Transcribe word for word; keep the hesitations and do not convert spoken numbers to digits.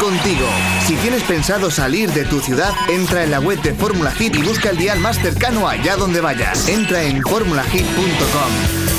contigo. Si tienes pensado salir de tu ciudad, entra en la web de Fórmula Hit y busca el dial más cercano allá donde vayas. Entra en fórmula hit punto com.